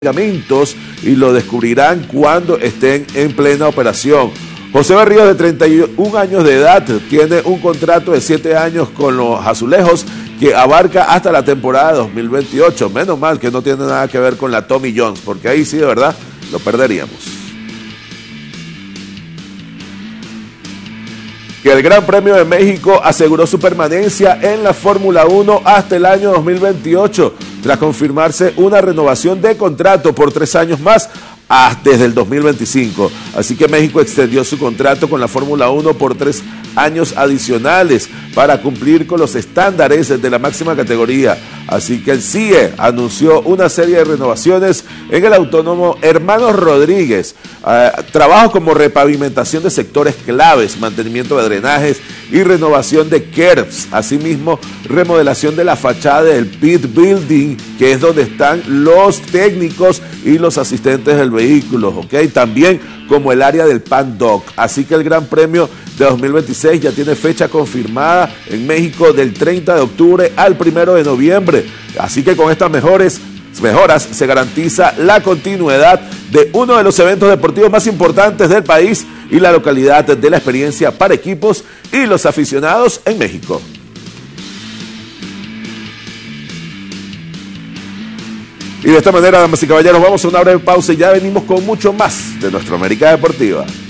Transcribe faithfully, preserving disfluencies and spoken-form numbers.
medicamentos y lo descubrirán cuando estén en plena operación. José Berríos, de treinta y un años de edad, tiene un contrato de siete años con los Azulejos que abarca hasta la temporada de dos mil veintiocho. Menos mal que no tiene nada que ver con la Tommy Jones, porque ahí sí de verdad lo perderíamos. Y el Gran Premio de México aseguró su permanencia en la Fórmula uno hasta el año dos mil veintiocho, tras confirmarse una renovación de contrato por tres años más desde el dos mil veinticinco. Así que México extendió su contrato con la Fórmula uno por tres años adicionales para cumplir con los estándares de la máxima categoría. Así que el C I E anunció una serie de renovaciones en el Autónomo Hermanos Rodríguez, eh, trabajos como repavimentación de sectores claves, mantenimiento de drenajes y renovación de curbs, asimismo remodelación de la fachada del pit building, que es donde están los técnicos y los asistentes del vehículo, ¿ok? También como el área del paddock. Así que el Gran Premio de dos mil veintiséis ya tiene fecha confirmada en México del treinta de octubre al primero de noviembre. Así que con estas mejores mejoras se garantiza la continuidad de uno de los eventos deportivos más importantes del país y la localidad de la experiencia para equipos y los aficionados en México. Y de esta manera, damas y caballeros, vamos a una breve pausa y ya venimos con mucho más de nuestra América Deportiva.